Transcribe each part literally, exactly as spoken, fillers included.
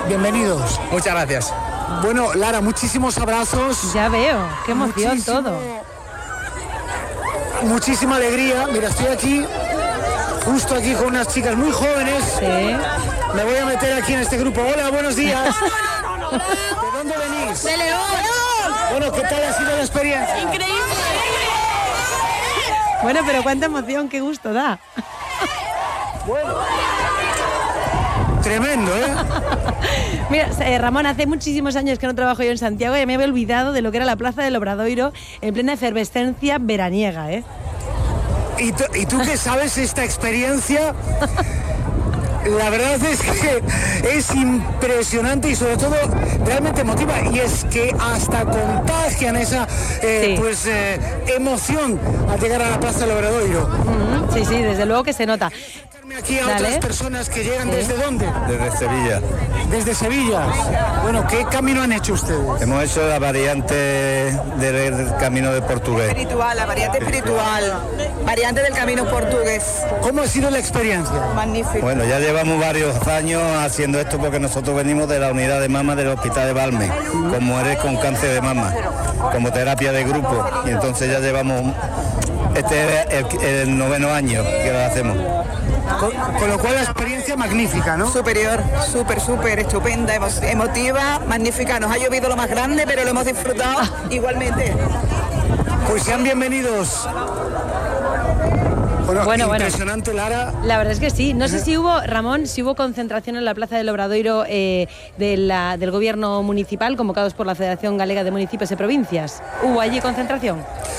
bienvenidos. Muchas gracias. Bueno, Lara, muchísimos abrazos. Ya veo, qué emoción Muchísimo, todo. Muchísima alegría. Mira, estoy aquí, justo aquí con unas chicas muy jóvenes. Sí. Me voy a meter aquí en este grupo. Hola, buenos días. ¿De dónde venís? ¡De León! Bueno, ¿qué tal ha sido la experiencia? ¡Increíble! Bueno, pero cuánta emoción, qué gusto da. Bueno. Tremendo, ¿eh? Mira, eh, Ramón, hace muchísimos años que no trabajo yo en Santiago y me había olvidado de lo que era la Plaza del Obradoiro en plena efervescencia veraniega, ¿eh? ¿Y tú, ¿Y tú qué sabes esta experiencia? La verdad es que es impresionante y sobre todo realmente emotiva, y es que hasta contagian esa eh, sí. pues eh, emoción al llegar a la Plaza del Obradoiro. Mm-hmm. Sí, sí, desde luego que se nota. Aquí a Dale. Otras personas que llegan ¿Sí? ¿Desde dónde? Desde Sevilla. Desde Sevilla. Bueno, ¿qué camino han hecho ustedes? Hemos hecho la variante del, del camino de portugués. Espiritual, la variante espiritual. Variante del camino portugués. ¿Cómo ha sido la experiencia? Magnífico. Bueno, ya llevamos varios años haciendo esto porque nosotros venimos de la unidad de mama del Hospital de Balme, con mujeres con cáncer de mama, como terapia de grupo. Y entonces ya llevamos, este es el, el noveno año que lo hacemos. Con, con lo cual la experiencia magnífica, ¿no? Superior, súper, súper estupenda, emo, emotiva, magnífica. Nos ha llovido lo más grande, pero lo hemos disfrutado igualmente. Pues sean bienvenidos. Bueno, bueno, impresionante, bueno. Lara. La verdad es que sí. No sé si hubo, Ramón, si hubo concentración en la Plaza del Obradoiro eh, de la, del gobierno municipal, convocados por la Federación Galega de Municipios y Provincias. ¿Hubo allí concentración?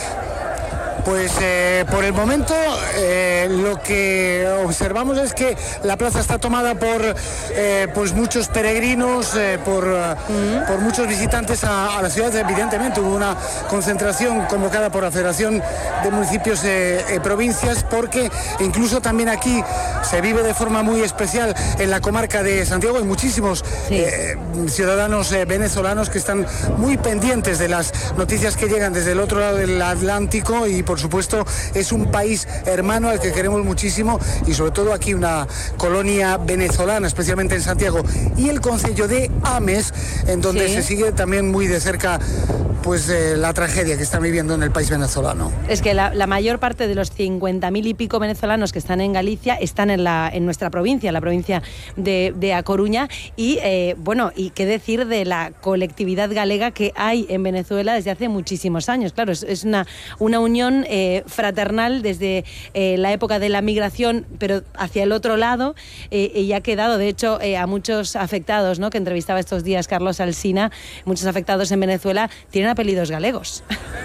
Pues eh, por el momento eh, lo que observamos es que la plaza está tomada por eh, pues muchos peregrinos, eh, por, uh-huh. por muchos visitantes a, a la ciudad. Evidentemente hubo una concentración convocada por la Federación de Municipios y eh, eh, Provincias, porque incluso también aquí se vive de forma muy especial en la comarca de Santiago. Hay muchísimos sí. eh, ciudadanos eh, venezolanos que están muy pendientes de las noticias que llegan desde el otro lado del Atlántico, y por Por supuesto es un país hermano al que queremos muchísimo, y sobre todo aquí una colonia venezolana, especialmente en Santiago y el concello de Ames, en donde sí. se sigue también muy de cerca pues eh, la tragedia que están viviendo en el país venezolano. Es que la, la mayor parte de los cincuenta mil y pico venezolanos que están en Galicia están en, la, en nuestra provincia, la provincia de, de A Coruña, y eh, bueno, y qué decir de la colectividad galega que hay en Venezuela desde hace muchísimos años. Claro, es, es una, una unión eh, fraternal desde eh, la época de la migración, pero hacia el otro lado, eh, y ha quedado, de hecho, eh, a muchos afectados, ¿no?, que entrevistaba estos días Carlos Alsina, muchos afectados en Venezuela tienen apellidos galegos.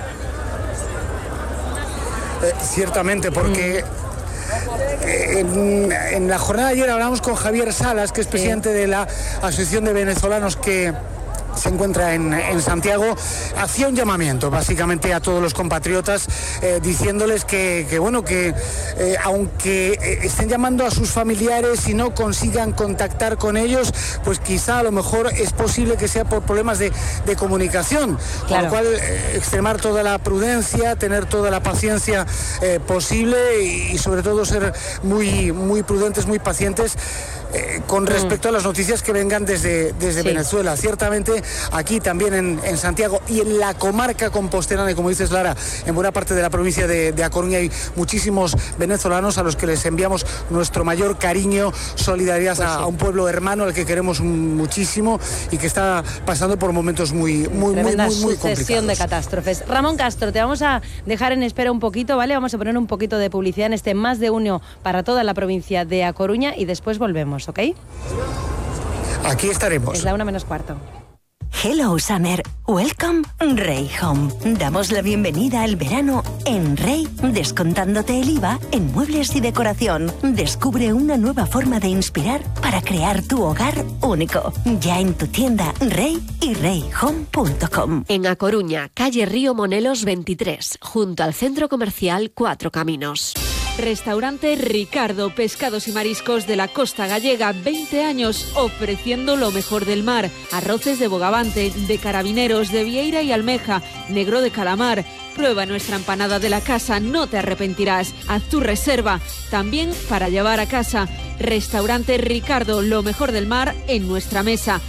Eh, ciertamente, porque mm. en, en la jornada de ayer hablamos con Javier Salas, que es presidente sí. de la Asociación de Venezolanos que se encuentra en, en Santiago. Hacía un llamamiento básicamente a todos los compatriotas, eh, diciéndoles que, que bueno, que eh, aunque eh, estén llamando a sus familiares y no consigan contactar con ellos, pues quizá a lo mejor es posible que sea por problemas de, de comunicación, claro. Con lo cual eh, extremar toda la prudencia, tener toda la paciencia eh, posible, y, y sobre todo ser muy, muy prudentes, muy pacientes Eh, con respecto a las noticias que vengan desde, desde sí. Venezuela. Ciertamente aquí también en, en Santiago y en la comarca compostelana, y como dices, Lara, en buena parte de la provincia de, de A Coruña hay muchísimos venezolanos a los que les enviamos nuestro mayor cariño, solidaridad pues a, sí. a un pueblo hermano al que queremos muchísimo y que está pasando por momentos muy, muy, muy, muy, muy complicados. Sucesión de catástrofes. Ramón Castro, te vamos a dejar en espera un poquito, ¿vale? Vamos a poner un poquito de publicidad en este Más de Uno para toda la provincia de A Coruña y después volvemos, ¿ok? Aquí estaremos. Es la una menos cuarto. Hello Summer, welcome Rey Home. Damos la bienvenida al verano en Rey, descontándote el I V A en muebles y decoración. Descubre una nueva forma de inspirar para crear tu hogar único. Ya en tu tienda Rey y rey home punto com. En A Coruña, calle Río Monelos veintitrés, junto al Centro Comercial Cuatro Caminos. Restaurante Ricardo, pescados y mariscos de la costa gallega, veinte años ofreciendo lo mejor del mar. Arroces de bogavante, de carabineros, de vieira y almeja, negro de calamar. Prueba nuestra empanada de la casa, no te arrepentirás. Haz tu reserva, también para llevar a casa. Restaurante Ricardo, lo mejor del mar en nuestra mesa.